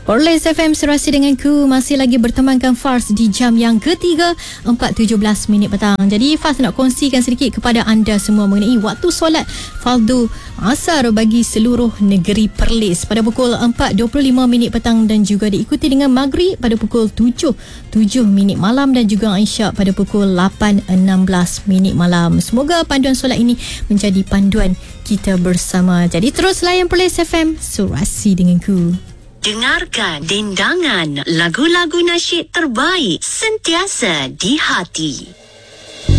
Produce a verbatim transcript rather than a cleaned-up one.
Perlis F M Serasi denganku masih lagi bertemankan Fars di jam yang ketiga empat tujuh belas minit petang. Jadi Fars nak kongsikan sedikit kepada anda semua mengenai waktu solat fardu asar bagi seluruh negeri Perlis pada pukul empat dua puluh lima minit petang dan juga diikuti dengan maghrib pada pukul tujuh minit malam dan juga isyak pada pukul lapan enam belas minit malam. Semoga panduan solat ini menjadi panduan kita bersama. Jadi terus layan Perlis F M Serasi denganku. Dengarkan dendangan lagu-lagu nasyid terbaik sentiasa di hati.